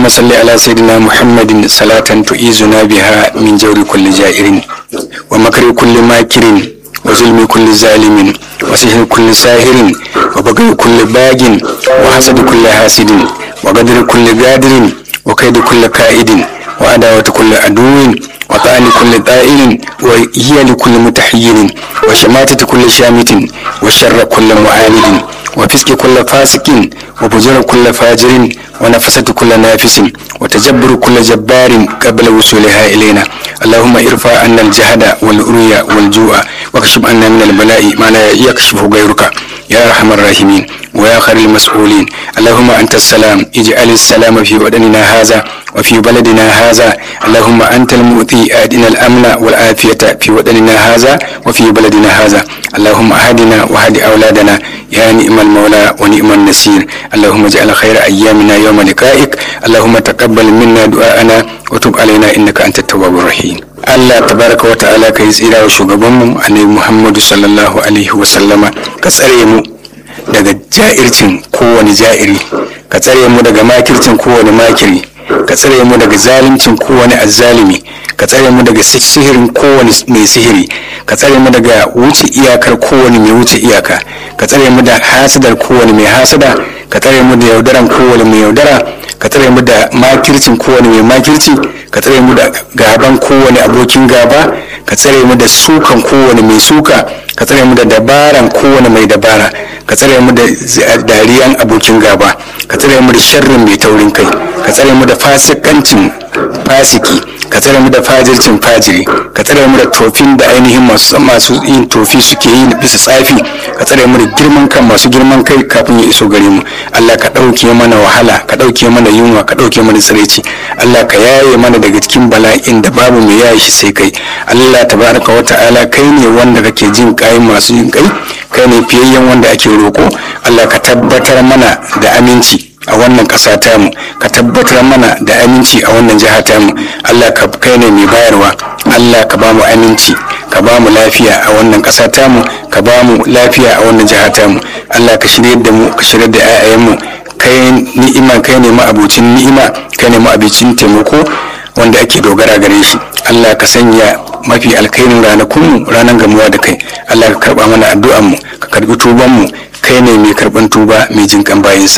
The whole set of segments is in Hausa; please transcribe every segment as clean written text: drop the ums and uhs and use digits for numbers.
اللهم صل على سيدنا محمد صلاة تعيذنا بها من جور كل جائر ومكر كل ماكر وظلم كل ظالم وسحر كل ساهر وبغي كل باغ وحسد كل حاسد وقدر كل قادر وكيد كل كائد وعداوة كل عدو وطعن كل طائل وهي لكل متحير وشماتة كل شامت وشر كل معاند وفسق كل فاسق وفجر كل فاجر ونفسة كل نافس وتجبر كل جبار قبل وصولها إلينا. اللهم ارفع عنا الجهد والعري والجوع واكشف عنا من البلاء ما لا يكشفه غيرك يا أرحم الراحمين ويا خير المسؤولين. اللهم أنت السلام اجعل السلام في وطننا هذا وفي بلدنا هذا. اللهم أنت المؤتي أهدنا الأمن والعافية في وطننا هذا وفي بلدنا هذا. اللهم أهدنا وهد أولادنا يا نعم المولى ونعم النصير. اللهم اجعل خير أيامنا يوم لقائك. اللهم تقبل منا دعاءنا وتب علينا إنك أنت التواب الرحيم. Allah tabaraka wa ta'ala ka yi tsira wa shugabanmu annabi Muhammadu sallallahu alaihi wa sallama, ka tsare mu daga ja'ircin kowane ja'iri, ka tsare mu daga makircin kowane makiri, ka tsare mu daga zalimcin kowane azzalimi, ka tsare mu daga sihirin kowane mai sihiri, ka tsare mu daga wuce iyakar kowane mai wuce iyaka, ka tsare mu da hasadar kowane mai hasada, ka tsare mu da yaudaran kowane mai yaudara, ka tsare mu da makircin kowane mai makirci, ka tsare mu da gaban kowane abokin gaba, ka tsare mu da sukan kowane mai suka, ka tsare mu da dabaran kowane mai dabara, ka tsare mu da dariyan abokin gaba, ka tsare mu da sharrin mai taurin kai, ka tsare mu da fasikancin fasiki, ka tsare mu da fajircin fajiri, ka tsare mu da tofin da ainihin masu yin tofi suke yi bisa tsafi, ka tsare mu da girman kan masu girman kai kafin ya iso gare mu. Allah ka ɗauke mana wahala, ka ɗauke mana yunwa, ka ɗauke mana tsiraici. Allah ka yaye mana daga cikin bala'in da babu mai yaye shi sai kai. Allah tabaraka wa ta'ala kai ne wanda kake jin kai masu yin kai ne fiyayyen wanda ake roko. Allah ka tabbatar mana da aminci a wannan ƙasa tamu, ka tabbatar mana da aminci a wannan jiha tamu. Allah ka kai ne mai bayarwa. Allah ka ba mu aminci, ka ba mu lafiya a wannan ƙasa tamu, ka ba mu lafiya a wannan jiha tamu. Allah ka shirye da mu, ka shirye da 'ya'yanmu. Kai ni'ima, kai ne ma'abucin ni'ima, kai ne ma'abucin taimako wanda ake dogara gare shi. Allah ka sanya mafi alkhairin ranakunmu ranar gamuwa da kai. Allah ka karba mana addu'anmu, ka karbi tubanmu, kai ne mai karban tuba, mai jinkan bayinsa.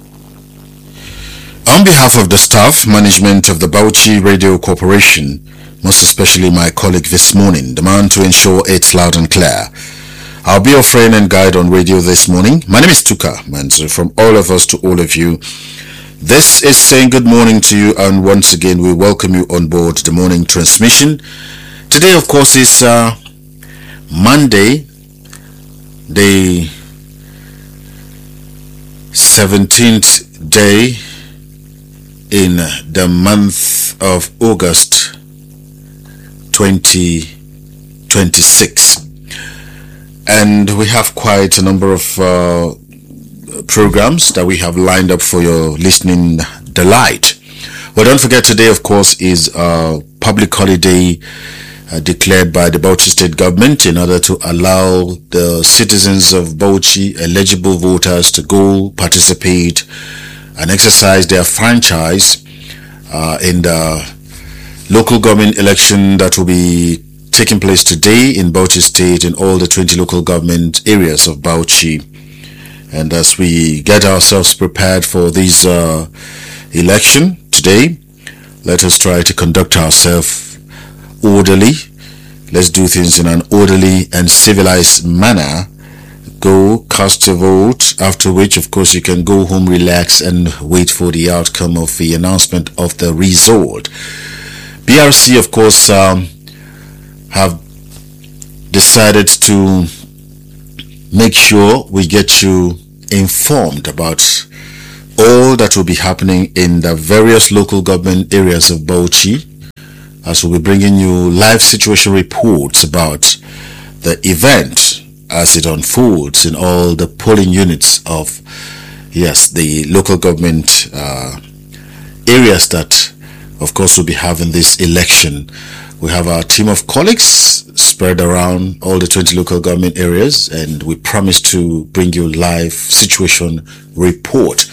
On behalf of the staff, management of the Bauchi Radio Corporation, most especially my colleague this morning, the man to ensure it's loud and clear, I'll be your friend and guide on radio this morning. My name is Tuka Manzu. From all of us to all of you, this is saying good morning to you, and once again we welcome you on board the morning transmission. Today, of course, is Monday, the 17th day in the month of August 2026, and we have quite a number of programs that we have lined up for your listening delight. Well, don't forget, today of course is a public holiday declared by the Bauchi state government in order to allow the citizens of Bauchi, eligible voters, to go participate and exercise their franchise in the local government election that will be taking place today in Bauchi State in all the 20 local government areas of Bauchi. And as we get ourselves prepared for this election today, let us try to conduct ourselves orderly. Let's do things in an orderly and civilized manner. Go cast your vote, after which of course you can go home, relax and wait for the outcome of the announcement of the result. BRC of course have decided to make sure we get you informed about all that will be happening in the various local government areas of Bauchi, as we'll be bringing you live situation reports about the event as it unfolds in all the polling units of, yes, the local government areas that of course will be having this election. We have our team of colleagues spread around all the 20 local government areas, and we promise to bring you live situation report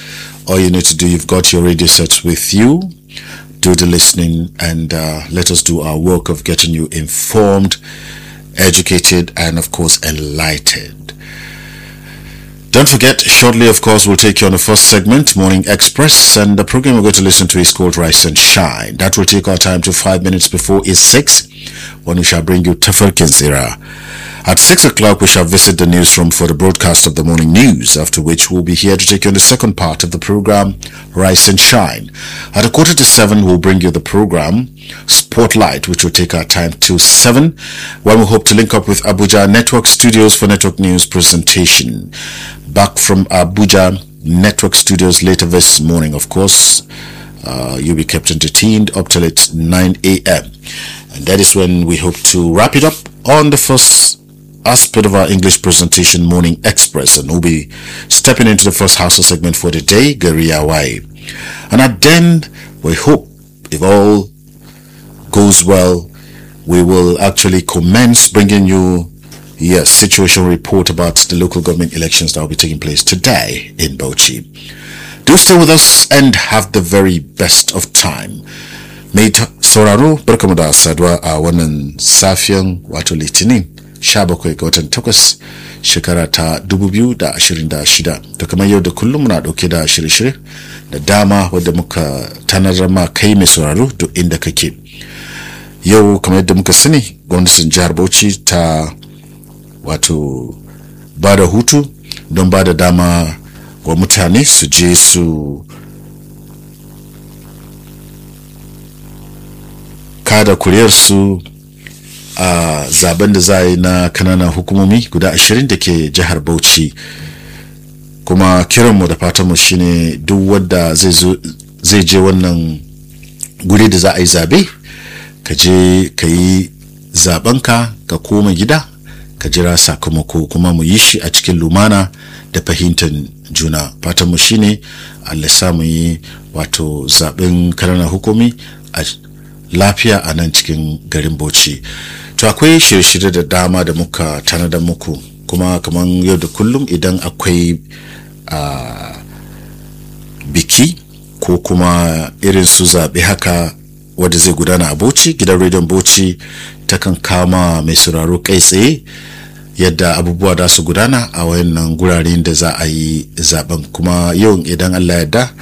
All you need to do, you've got your radio sets with you. Do the listening and let us do our work of getting you informed, educated, and of course enlightened. Don't forget, shortly of course we'll take you on the first segment, Morning Express, and the program we're going to listen to is called Rise and Shine. That will take our time to 5 minutes before is 6, when we shall bring you Tafarkin Zira. At 6 o'clock, we shall visit the newsroom for the broadcast of the morning news, after which we'll be here to take you on the second part of the program, Rise and Shine. At 6:45, we'll bring you the program, Spotlight, which will take our time till 7, when we hope to link up with Abuja Network Studios for Network News presentation. Back from Abuja Network Studios later this morning, of course. You'll be kept entertained up till it's 9 a.m. And that is when we hope to wrap it up on the first aspect of our English presentation, Morning Express, and we'll be stepping into the first house segment for the day, Garia Wai. And at then, we hope, if all goes well, we will actually commence bringing you a situation report about the local government elections that will be taking place today in Bauchi. Do stay with us and have the very best of time. Mai sauraro, barkamu da saduwa a wannan safiyan wato Litinin 17 ga watan 8 shekara ta 2026. To kamar yau da kullum muna dauke da shirye-shirye da dama wadda muka tanadar ma kai mai sauraro duk inda kake. Yau kamar yadda muka sani, gwamnatin jihar Bauchi ta wato ba da hutu don ba da dama wa mutane su je su kada kuriyarsu a zaben da za a yi na kananan hukumomi guda 20 da ke jihar Bauchi. Kuma kiranmu da fatanmu shine duk wanda zai je wannan guri da za a yi zabe, ka je ka yi zabenka ka koma gida ka jira sakamako, kuma mu yi shi a cikin lumana da fahimtar juna. Fatanmu shine Allah sa mu yi wato zaben kananan hukumi a lafiya a nan cikin garin Bauchi. To akwai shirye-shirye da dama da muka tanadar muku, kuma kaman yau da kullum idan akwai biki ko kuma irin su zaɓe haka wadda zai gudana a Bauchi, gidan rediyon Bauchi takan kama mai sauraro kai tsaye yadda abubuwa da su gudana a wayannan guraren da za a yi zaben. Kuma yau idan Allah ya yarda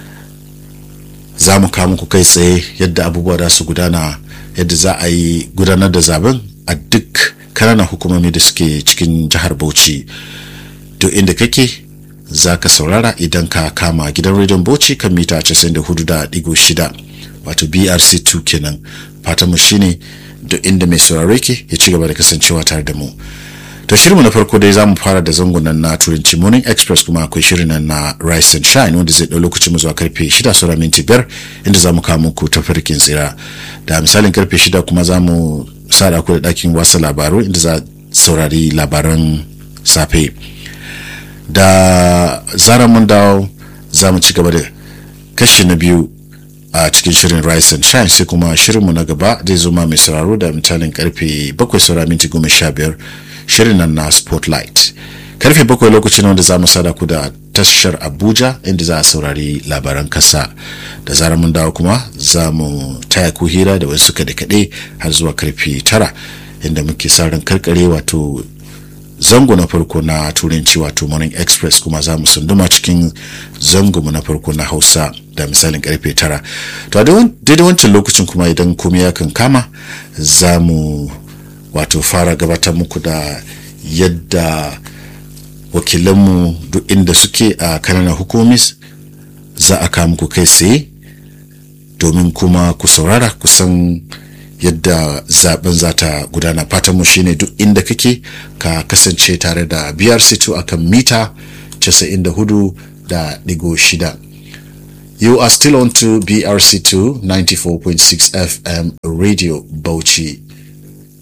za mu kawo muku kai tsaye yadda abubuwa da su gudana, yadda za a yi gudanar da zaben a duk kananan hukumomi da suke cikin jihar Bauchi. Duk inda kake za ka saurara idan ka kama gidan rediyon Bauchi kan mita 94.6 wato BRC2 kenan. Fatan mu shine duk inda mai saurare ke ya ci gaba da kasancewa tare da mu. To shirinmu na farko dai zamu fara da zangon na turanci Morning Express, kuma akwai shirin na Rise and Shine wanda zai dau lokacin mu zuwa karfe 6:05 inda zamu kawo muku Tafarkin Tsira. Da misalin karfe 6 kuma zamu sada ku da dakin wasa labaru inda za saurari labaran safe. Da zaran mun dawo zamu ci gaba da kashi na biyu a cikin shirin Rise and Shine, sai kuma shirinmu na gaba zai zo ma mai sauraro da misalin karfe 7:15 shirin nan na Spotlight. Karfe 7 lokacin wanda za mu sada ku da tashar Abuja inda za a saurari labaran kasa. Da zarar mun dawo kuma za mu taya ku hira da wasu kaɗe-kaɗe har zuwa karfe 9 inda muke sa ran karkare wato zango na farko na turanci wato Morning Express, kuma za mu sunduma cikin zango na farko na Hausa da misalin karfe 9. To a daidai wancan lokacin kuma idan komai ya kan kama za mu wato fara gabatar muku da yadda wakilanmu duk inda suke a kananan hukumomi za a kawo muku kai tsaye domin kuma ku saurara kusan yadda zaben za ta gudana. Fatan mu shine duk inda kake ka kasance tare da BRC2 akan mita 94.6. You are still on to BRC2 94.6 FM Radio Bauchi.